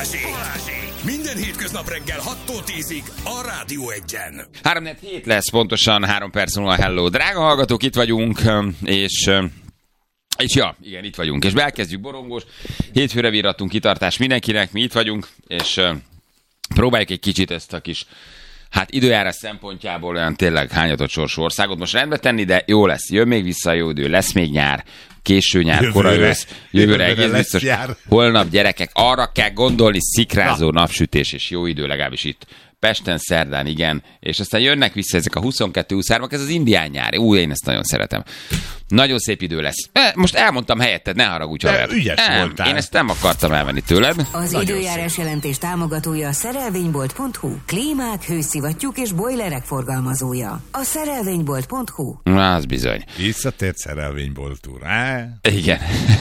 Minden hétköznap reggel 6-tól 10-ig a Rádió Egyen. 3-4 lesz, pontosan 3 perc múlva. Hello, drága hallgatók, itt vagyunk, és ja, igen, itt vagyunk, és elkezdjük borongós. Hétfőre virrattunk, kitartás mindenkinek, mi itt vagyunk, és próbáljuk egy kicsit ezt a kis, hát időjárás szempontjából olyan tényleg hányatott sorsú országot most rendbe tenni, de jó lesz, jön még vissza jó idő, lesz még nyár, késő nyár, kora ősz, jövőre egész biztos. Holnap, gyerekek, arra kell gondolni, szikrázó napsütés és jó idő, legalábbis itt Pesten, szerdán, igen, és aztán jönnek vissza ezek a 22-23-ak, ez az indián nyár. Én ezt nagyon szeretem. Nagyon szép idő lesz. Most elmondtam helyetted, ne haragudj, haver. Ügyes voltál. Én ezt nem akartam elvenni tőled. Az időjárás jelentés támogatója a szerelvénybolt.hu. Klímák, hőszivattyúk és bojlerek forgalmazója. A szerelvénybolt.hu. Az bizony. Visszatért szerelvénybolt úr. Igen.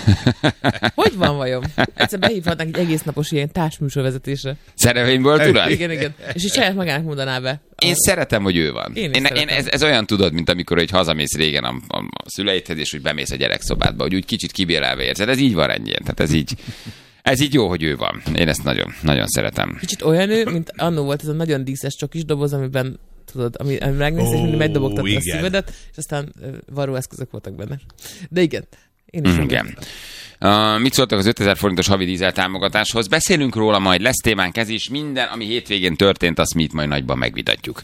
Hogy van vajon? Egyszer behívhatnánk egy egész napos ilyen társműsorvezetésre. Szerelvénybolt urat? Igen. És így saját magának mondaná be. Én szeretem, hogy ő van. Én ez olyan tudod, mint amikor egy hazamész régen a szüleidhez, és úgy bemész a gyerekszobádba, hogy úgy kicsit kibélelve érzed. Ez így van rendjén. Tehát ez így jó, hogy ő van. Én ezt nagyon, nagyon szeretem. Kicsit olyan ő, mint annó volt ez a nagyon díszes csokis doboz, amiben tudod, ami megnézsz, és mindig megdobogtad a szívedet, és aztán varróeszközök voltak benne. De igen. Én is igen. Mit szóltak az 5000 forintos havi dízel támogatáshoz? Beszélünk róla, majd lesz témánk ez is. Minden, ami hétvégén történt, azt mi itt majd nagyban megvitatjuk.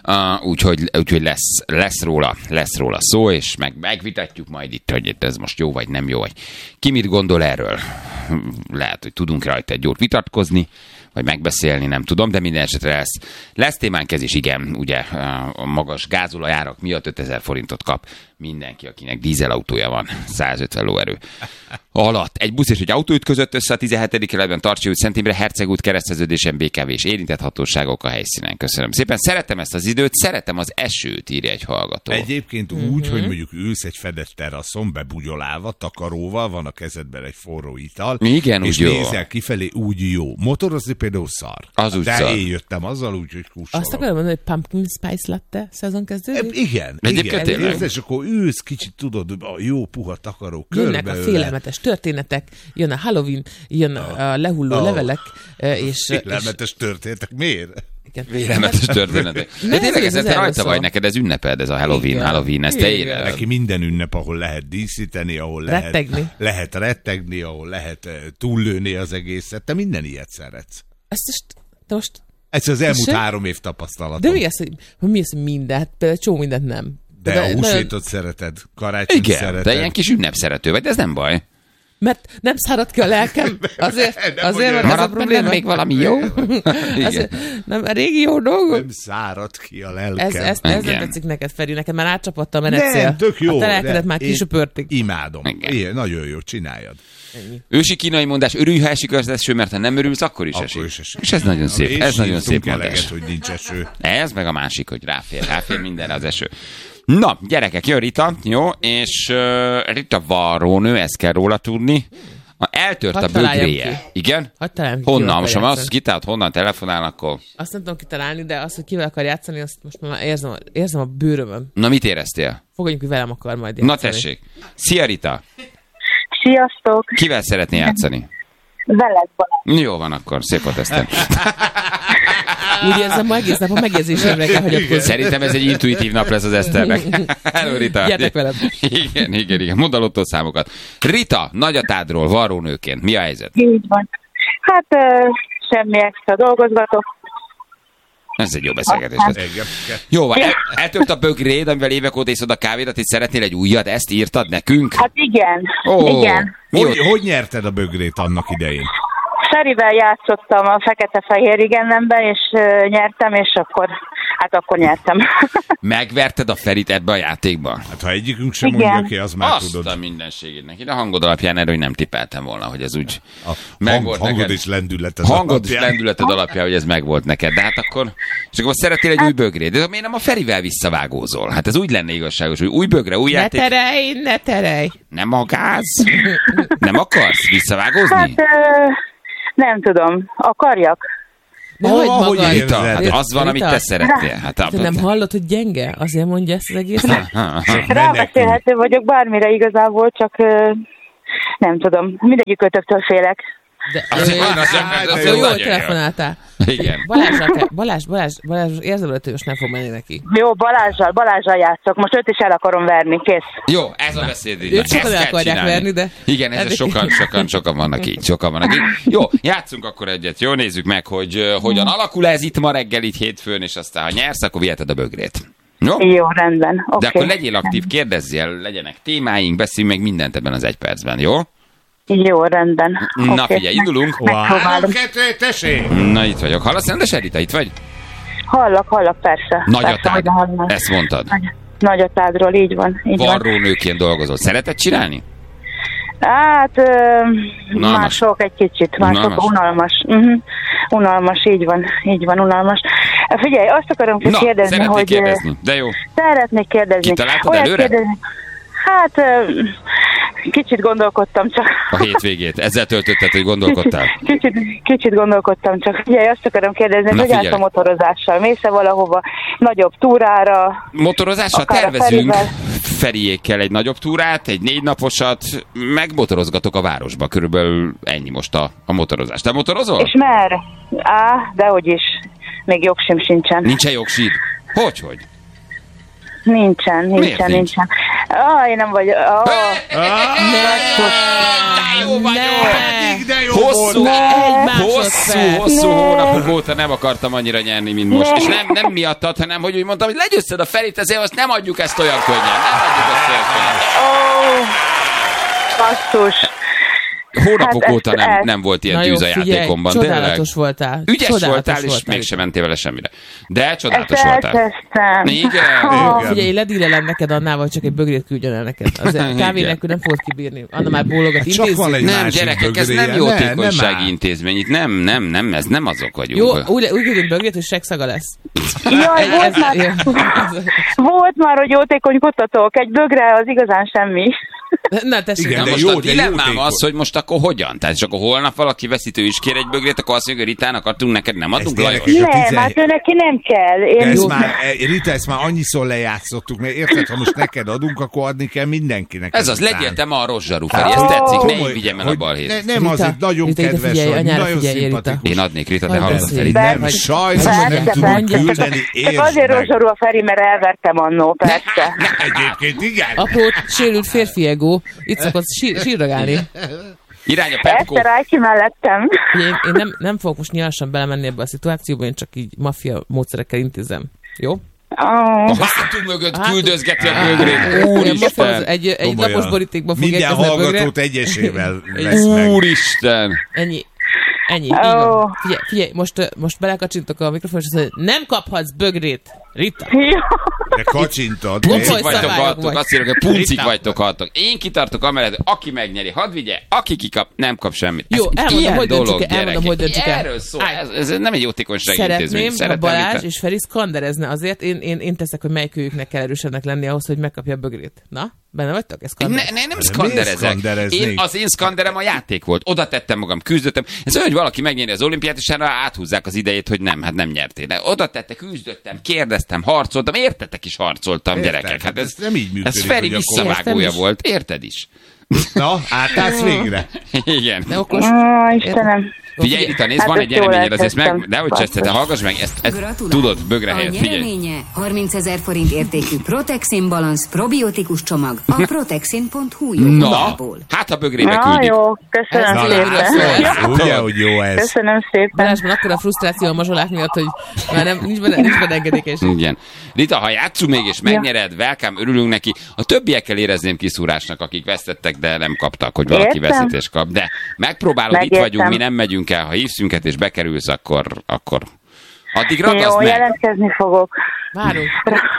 Úgyhogy lesz róla szó, és megvitatjuk majd itt, hogy ez most jó vagy nem jó. Vagy ki mit gondol erről? Lehet, hogy tudunk rajta egy jót vitatkozni, vagy megbeszélni, nem tudom, de minden esetre lesz témánk ez is, igen, ugye a magas gázolajárak miatt 5000 forintot kap mindenki, akinek dízelautója van, 150 lóerő alatt. Egy busz és egy autó ütközött össze a 17. kerületben, Tarcsi út, Szent Imre, Herceg út, kereszteződésen, BKV és érintett hatóságok a helyszínen. Köszönöm szépen. Szeretem ezt az időt, szeretem az esőt, írja egy hallgató. Egyébként úgy, hogy mondjuk ülsz egy fedett teraszon, bebugyolálva, takaróval, van a kezedben egy forró ital, igen, és úgy nézel jó. Kifelé, úgy jó. Motorozni például szar. Az úgy de szar. én jöttem azzal úgy, hogy kussolom. Azt akarom mondani, hogy pumpkin spice latte szezon kezdődik? Igen. És akkor ülsz kicsit, tudod, a jó puha takaró körbe. Jönnek a félelmetes történetek, jön a Halloween, jön a lehulló levelek, és... Félelmetes történetek, miért? Vélelmetes történetek. De tényleg ez rajta vagy neked, ez ünneped, ez a Halloween, ezt te éred. Neki minden ünnep, ahol lehet díszíteni, ahol lehet rettegni, ahol lehet túllőni az egészet. Te minden ilyet szeretsz. Most... Ez az elmúlt 3 év tapasztalatom. De mi az, hogy minden? Hát például csomó mindent nem. De a húsvétot szereted, karácsonyt szereted. De ilyen kis ünnepszerető vagy, de ez nem baj. Mert nem szárad ki a lelkem, azért van ez a probléma. Még valami jó? Nem, a régi jó dolgok. Nem szárad ki a lelkem. Ez nem tetszik neked, Feri, neked már átcsapatta a menetszél. Nem, tök jó. A te lelkedet már kisöpörtik. Imádom. Igen, nagyon jó, csináljad. Ennyi. Ősi kínai mondás, örülj, ha esik az eső, mert ha nem örülsz, akkor is esik. És ez nagyon szép, ez nagyon szép mondás. Hogy nincs eső. Ez meg a másik, hogy ráfér mindenre az eső. Na, gyerekek, jön Rita, jó, és Rita varrónő, ezt kell róla tudni. Eltört a bögréje. Igen? Honnan? Most ha azt kitalált, honnan telefonál, akkor... Azt nem tudom kitalálni, de azt, hogy kivel akar játszani, azt most már érzem a bőrömön. Na, mit éreztél? Fogadjunk, hogy velem akar majd játszani. Na tessék. Szia, Rita. Sziasztok. Kivel szeretnél játszani? Veled, Balázs. Jó van akkor, szép volt Eszter. Úgy érzem, ma egész nap a megérzésemre kell hagyatkozni. Szerintem ez egy intuitív nap lesz az Eszternek. Hello, Rita. Gyertek velem. Igen. Mondd a lottószámokat. Rita, nagyatádról varrónőként, mi a helyzet? Így van. Hát semmi extra dolgozgatok. Ez egy jó beszélgetés. Jó van, eltört a bögréd, amivel évek óta iszod a kávédat, és szeretnél egy újat, ezt írtad nekünk? Hát igen. Igen. Hogy nyerted a bögrét annak idején? Ferivel játszottam a fekete-fehér igennemben, és nyertem, és akkor nyertem. Megverted a Ferit ebbe a játékba? Hát ha egyikünk sem mondja ki, az már azt tudod. Azt a mindenségének. Én a hangod alapján erről nem tippeltem volna, hogy ez úgy hangod és lendületed lendületed alapján, hogy ez megvolt neked. De hát akkor szeretnél egy új bögrét. De miért nem a Ferivel visszavágózol? Hát ez úgy lenne igazságos, hogy új bögre, új játék. Ne terelj! Nem a gáz? Nem akarsz visszavágózni? Hát nem tudom. Akarjak? De hagyd magad. Hát az van, amit te szeretnél. Hát te nem hallod, hogy gyenge? Azért mondja ezt az egészet? Rábeszélhető vagyok bármire igazából, csak nem tudom. Mindegyikötöktől félek. Jól telefonáltál. Igen. Balázs érzelmető, most nem fog menni neki. Jó, Balázsral játszok. Most őt is el akarom verni, kész. Jó, ez a beszéd. Őt sokan el akarják verni, de... Igen, ez sokan vannak így. Jó, játszunk akkor egyet. Jó, nézzük meg, hogy hogyan alakul ez itt ma reggel, így hétfőn, és aztán ha nyersz, akkor viheted a bögrét. Jó, rendben. Okay. De akkor legyél aktív, kérdezzél, legyenek témáink, beszéljünk meg mindent ebben az 1 percben, jó? Jó, rendben. Na figyelj, indulunk. Megpróbálom. 2, tessék! Na, itt vagyok. Hallasz, rendes Rita, itt vagy? Hallak, persze. Nagyatád, ezt mondtad. Nagyatádról, így van. Varrónőként dolgozol. Szereted csinálni? Hát, mások egy kicsit, unalmas. Unalmas, így van, unalmas. Figyelj, azt akarom kérdezni, hogy... kérdezni, de jó. Szeretnék kérdezni. Kitaláltad előre? Hát, kicsit gondolkodtam csak. A hétvégét. Ezzel töltötted, hogy gondolkodtál? Kicsit gondolkodtam csak. Figyelj, azt akarom kérdezni, hogy állsz a motorozással? Mész-e valahova nagyobb túrára? Motorozással tervezünk Feriékkel egy nagyobb túrát, egy 4 naposat, megmotorozgatok a városba. Körülbelül ennyi most a motorozás. Te motorozol? És merre? Dehogy is. Még jogsim sincsen. Nincsen jogsid? Hogy? Nincsen. Én nem vagyok. Hosszú hónapok óta nem akartam annyira nyerni, mint most. És nem miattad, hanem hogy úgy mondtam, hogy legyőzted a Ferit, ezért azt nem adjuk ezt olyan könnyen. Basszus. Hónapok óta nem volt ilyen tűz a játékomban. Csodálatos voltál. Ügyes voltál, és mégsem mentél vele semmire. De csodálatos voltál. Igen. Figyelj, ledílelem neked Annával, csak egy bögrét küldjön el neked. Az kávé nélkül nem fogod kibírni. Anna már bólogat, intézzük. Nem, gyerekek, ez nem jótékonysági intézmény. Itt nem, ez nem azok vagyunk. Jó, úgy küldünk bögrét, hogy segszaga lesz. Jaj, volt már, hogy jótékonykodtatok. Egy bögre az igazán semmi. Na, tessék. Igen, most a dilemmám az, hogy most akkor hogyan? Tehát csak akkor holnap valaki veszítő is kér egy bögrét, akkor azt mondja, hogy Ritának adtunk, neked nem adunk, Lajos? Nem, hát ő neki nem kell. Rita, ezt már annyiszor lejátszottuk, mert érted, ha most neked adunk, akkor adni kell mindenkinek. Ez az, legyél te ma a rozsarú, Feri, ezt tetszik, ne így vigyem el a balhét. Nem azért, nagyon kedves vagy, nagyon szimpatikus. Én adnék, Rita, te hallgass, Feri. Nem, sajnos nem tudunk küldeni, értsd. Azért rozsarú a Feri, mert elvertem annó, persze. Egyébként igen. Apró sérült férfi ego, itt szokott sírragálni. Irány a Pepco. Eszter, állj ki mellettem. Én nem fogok most nyilvánosan belemenni ebbe a szituációba, én csak így maffia módszerekkel intézem. Jó? A hátunk mögött küldözgeti a bögrét. Úristen! Egy napos borítékba fog érkezni a bögre. Minden hallgatót egyesével lesz meg. Úristen! Ennyi. Figyelj, most belekacsintok a mikrofonba, és azt mondja, nem kaphatsz bögrét, Rita. De kacsintad. Puncik vagytok, azt írok, hogy puncik vagytok, haltok. Én kitartok amellett, aki megnyeri, hadd vigye, aki kikap, nem kap semmit. Jó, elmondom, hogy döntsük el. Erről szól, ez nem egy jótékonysági intézmény. Szeretném, ha Balázs és Feri szkanderezne azért, én teszek, hogy melyik őjüknek kell erősebbnek lenni ahhoz, hogy megkapja a bögrét. Na? Benne vagytok? Nem szkanderezek. Az én szkanderem a játék volt. Oda tettem magam, küzdöttem. Ez olyan, hogy valaki megnyeri az olimpiát, és erre áthúzzák az idejét, hogy nem, hát nem nyertél. De oda tette, küzdöttem, kérdeztem, harcoltam, értetek is harcoltam, gyerekek. Hát ez nem így működik. Ez Feri visszavágója volt, érted is? Na, átállsz végre. Igen. De okos. Istenem. Figyelj, Rita, nézd, van egy nyereményed, azért meg, de hogy cseszted, hallgass meg, ezt tudod, bögre helyett, figyelj. A nyereménye 30 000 forint értékű Protexin Balance probiotikus csomag a protexin.hu jobbából. Hát a bögrébe küldik. Jó, köszönöm szépen. Ugye, hogy jó ez. Köszönöm szépen. Balázsban akkor a frusztráció a mazsolák miatt, hogy már nincs benne engedékesség. Igen. Rita, ha játszunk még és megnyered, welcome, örülünk neki. A többiekkel érezném kiszúrásnak, akik vesztettek, de nem kaptak, hogy valaki veszítést kap. De megpróbálod, itt vagyunk, mi nem megyünk el, ha hívsz minket és bekerülsz, akkor addig ragaszd meg. Jó, jelentkezni fogok. Várunk,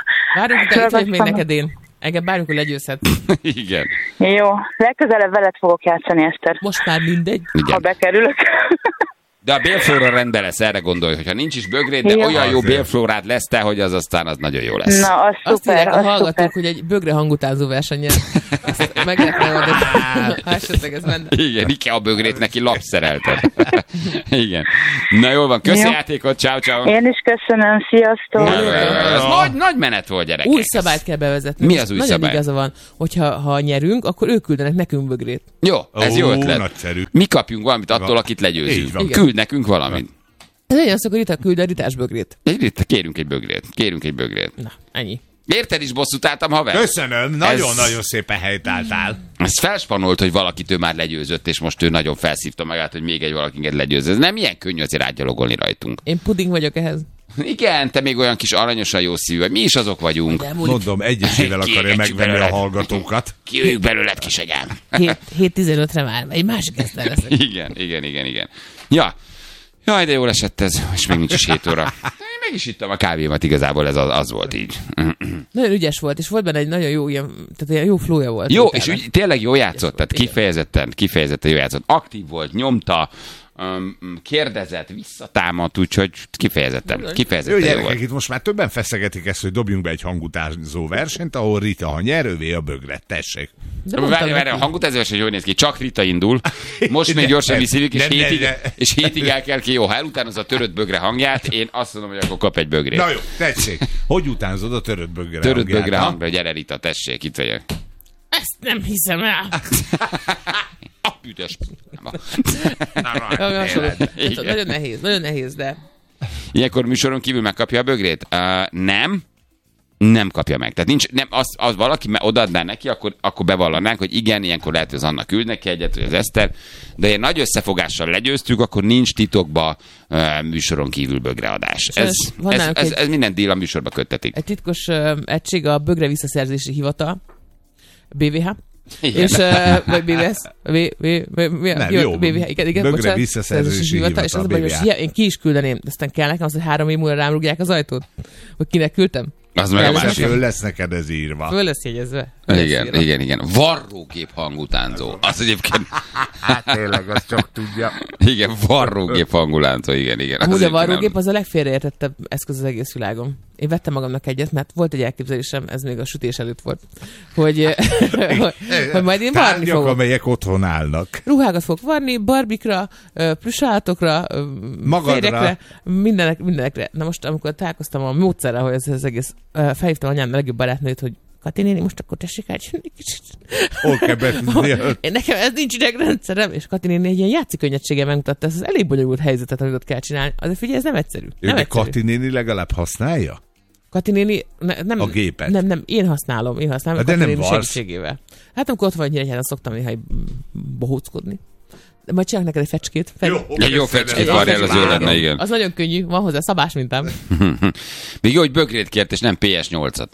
de itt vagyok még neked én. Engem bármikor legyőzhetsz. Igen. Jó, legközelebb veled fogok játszani, Eszter. Most már mindegy. Igen. Ha bekerülök. De a bélflóra rendben lesz, erre gondolj, hogyha nincs is bögréd, de olyan jó bélflórád lesz te, hogy az aztán az nagyon jó lesz. Na, az azt szuper, a hallgatók, hogy egy bögre hangutánzó versenyen ezt meg lehetne oldani, ha esetleg ez menne. Igen, IKEA bögrét neki lapszerelted. Igen. Na jól van, köszi játékot, ciao. Én is köszönöm, sziasztok. Ez nagy menet volt, gyerekek. Új szabályt kell bevezetni. Mi az új szabály? Nagyon igaza van, hogyha nyerünk, akkor ők küldenek nekünk bögrét. Jó, ez jó ötlet. Nagyszerű. Mi kapjunk valamit attól, akit legyőzünk. Küld nekünk valamit. Ez olyan szó, hogy Rita küld a Ritás bögrét. Kérünk egy bögrét. Na, ennyi. Érted is bosszút álltam, haver? Köszönöm, nagyon-nagyon szépen helytálltál. Ez felspanolt, hogy valakit ő már legyőzött, és most ő nagyon felszívta magát, hogy még egy valakinket legyőz. Ez nem ilyen könnyű azért átgyalogolni rajtunk. Én puding vagyok ehhez. Igen, te még olyan kis aranyosan jó szívű vagy. Mi is azok vagyunk. Mondom, egyesével akarja megvenni a hallgatókat. Kiüljük belőled, kisagyám. 7-15-re már, egy másik esztel leszek. Igen. Ja. Jaj, de jól esett ez, és még nincs is 7 óra. Én meg is ittam a kávémat, igazából ez az volt így. Nagyon ügyes volt, és volt benne egy nagyon jó, tehát ilyen jó flója volt. Jó, és tényleg jó játszott, tehát kifejezetten jó játszott. Aktív volt, nyomta, kérdezett, visszatámadt, úgyhogy kifejezetten jó gyerekek, itt most már többen feszegetik ezt, hogy dobjunk be egy hangutánzó versenyt, ahol Rita, ha nyer, övé a bögret. Tessék. Várj, a hangutánzó verseny jól néz ki, csak Rita indul. Most még gyorsan visszívjuk, és hétig el kell ki. Jó, ha elutánozza a törött bögre hangját, én azt mondom, hogy akkor kap egy bögrét. Na jó, tessék. Hogy utánzod a törött bögre hangját? Törött bögre hangra, gyere Rita, tessék, itt vagyok. Ezt nem hiszem el. A büdös. Nagyon nehéz, de... Ilyenkor műsoron kívül megkapja a bögrét? Nem kapja meg. Tehát nincs, nem, az valaki odaadná neki, akkor bevallanánk, hogy igen, ilyenkor lehet, hogy az Anna küld neki egyet, vagy az Eszter, de ilyen nagy összefogással legyőztük, akkor nincs titokba műsoron kívül bögreadás. Ez minden díl a műsorba köttetik. Egy titkos egység a bögre visszaszerzési hivatal, BVH. Igen. És, vagy BVS, BVH, igen, bögre visszaszerzési hivatal, és az a baj, hogy én ki is küldeném, de aztán kell nekem az, hogy 3 év múlva rám rúgják az ajtót, hogy kinek küldtem. Az meg a másik. Föl lesz neked ez írva. Föl lesz jegyezve. Igen. Varrógép hangutánzó. Az egyébként... Hát tényleg, azt csak tudja. Igen, varrógép hangutánzó, igen. Amúgy a varrógép az a legfélreértettebb eszköz az egész világon. Én vettem magamnak egyet, mert volt egy elképzelésem, ez még a sütés előtt volt, hogy majd én varni fogok. Amelyek otthon állnak. Ruhákat fogok varni, barbikra, plüssállatokra, férjekre, mindenekre. Na most, amikor találkoztam a módszerrel, hogy ez az egész, felhívtam anyám a legjobb barátnőt, hogy Kati néni, most akkor tessék elcsinálni kicsit. Hol kell befizni? Nekem ez nincs idegrendszerem, és Kati néni egy ilyen játszikönnyedséggel megmutatta ezt az elég bonyolult helyzetet, amit ott kell csinálni. Azért figyelj, ez nem egyszerű. De Kati néni legalább használja? Kati néni, nem, a gépet? Nem, én használom de Kati nem néni segítségével. Hát amikor ott vagy Nyíregyházan, szoktam néha bohóckodni. De majd csinálok neked egy fecskét. Egy jó fecskét varjál, az jó lenne, igen. Az nagyon könnyű, van hozzá szabás mintám. Még jó, hogy bögrét kért, és nem PS8-at.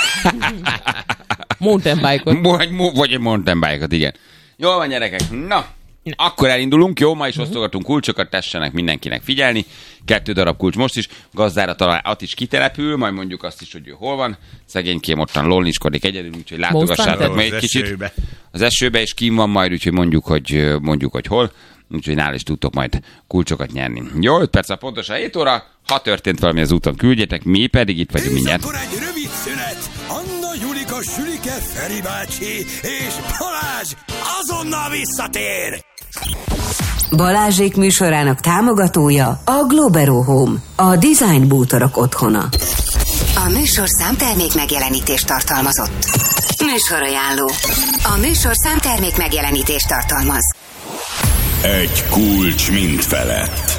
Mountain bike-ot. Vagy egy mountain bike-ot, igen. Jól van, gyerekek. Na, akkor elindulunk, jó? Ma is osztogatunk kulcsokat, tessenek mindenkinek figyelni. 2 darab kulcs most is. Gazdára talán is kitelepül, majd mondjuk azt is, hogy ő hol van. Szegénykém ottan lolniskodik egyedül, úgyhogy látogassátok meg egy kicsit. Az esőbe is kín van majd, úgyhogy mondjuk, hogy hol. Úgyhogy nála is tudtok majd kulcsokat nyerni. Jó, 5 perc pontosan 7 óra. Ha történt valami az úton, küldjetek, mi pedig itt vagyunk mindjárt. Akkor egy rövid szünet. Anna, Julika, Sülike, Feri bácsi és Balázs azonnal visszatér. Balázsék műsorának támogatója a Globero Home, a design bútorok otthona. A műsor számtermék megjelenítést tartalmazott. Műsorajánló. A műsor számtermék megjelenítést tartalmaz. Egy kulcs mind felett.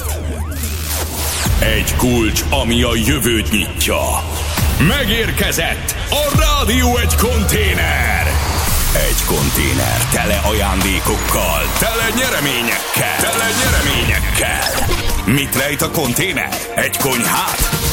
Egy kulcs, ami a jövőt nyitja. Megérkezett a Rádió egy konténer. Egy konténer tele ajándékokkal, tele nyereményekkel. Mit rejt a konténer? Egy konyhát?